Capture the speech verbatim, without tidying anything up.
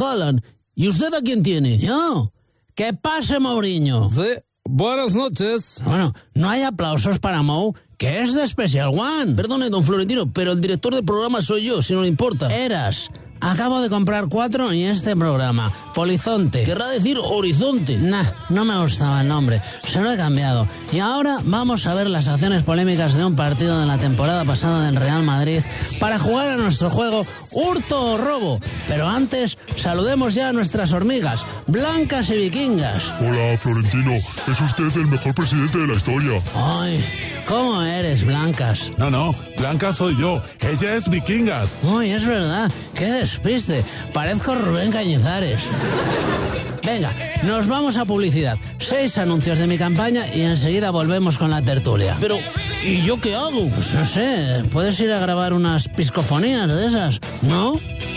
Haaland. ¿Y usted a quién tiene? Yo. ¿Qué pase, Mourinho? Sí, buenas noches. Bueno, no hay aplausos para Mou, que es de Special One. Perdone, don Florentino, pero el director del programa soy yo, si no le importa. Eras. Acabo de comprar cuatro en este programa. Polizonte. Querrá decir horizonte. Nah, no me gustaba el nombre. Se lo he cambiado. Y ahora vamos a ver las acciones polémicas de un partido de la temporada pasada del Real Madrid para jugar a nuestro juego Hurto o Robo. Pero antes, saludemos ya a nuestras hormigas, blancas y vikingas. Hola, Florentino. Es usted el mejor presidente de la historia. Ay, ¿cómo eres, blancas? No, no. Blanca soy yo. Ella es vikingas. Uy, es verdad. Qué despiste. Parezco Rubén Cañizares. Venga, nos vamos a publicidad. Seis anuncios de mi campaña y enseguida volvemos con la tertulia. Pero, ¿y yo qué hago? Pues no sé, puedes ir a grabar unas piscofonías de esas, ¿no?